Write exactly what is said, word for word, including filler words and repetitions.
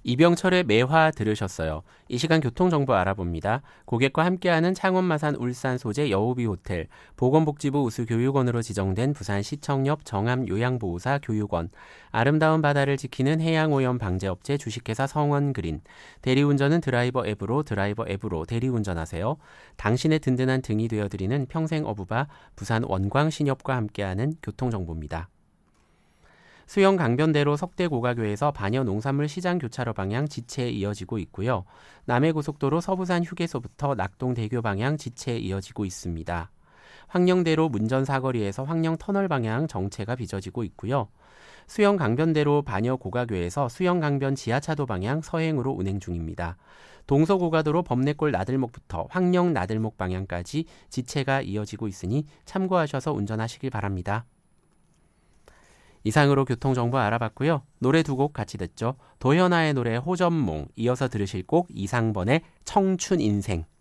이병철의 매화 들으셨어요. 이 시간 교통정보 알아봅니다. 고객과 함께하는 창원, 마산, 울산 소재 여우비 호텔, 보건복지부 우수교육원으로 지정된 부산시청 옆 정암요양보호사 교육원, 아름다운 바다를 지키는 해양오염 방제업체 주식회사 성원그린, 대리운전은 드라이버 앱으로 드라이버 앱으로 대리운전하세요. 당신의 든든한 등이 되어드리는 평생어부바 부산 원광신협과 함께하는 교통정보입니다. 수영 강변대로 석대고가교에서 반려농산물 시장 교차로 방향 지체에 이어지고 있고요. 남해고속도로 서부산 휴게소부터 낙동대교 방향 지체에 이어지고 있습니다. 황령대로 문전 사거리에서 황령터널 방향 정체가 빚어지고 있고요. 수영 강변대로 반려고가교에서 수영 강변 지하차도 방향 서행으로 운행 중입니다. 동서고가도로 범내골 나들목부터 황령 나들목 방향까지 지체가 이어지고 있으니 참고하셔서 운전하시길 바랍니다. 이상으로 교통정보 알아봤고요. 노래 두 곡 같이 듣죠. 도현아의 노래 호전몽, 이어서 들으실 곡 이상번의 청춘인생.